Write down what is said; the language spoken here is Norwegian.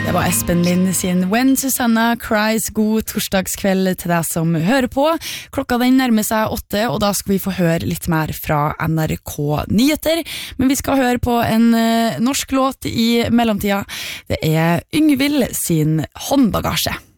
Det var Espen Lind sin When Susanna Cries. God torsdagskveld til deg som hører på. Klokka den nærmer seg 8, og da skal vi få høre litt mer fra NRK Nyheter. Men vi skal høre på en norsk låt i mellomtida. Det er Yngvild sin Håndbagasje.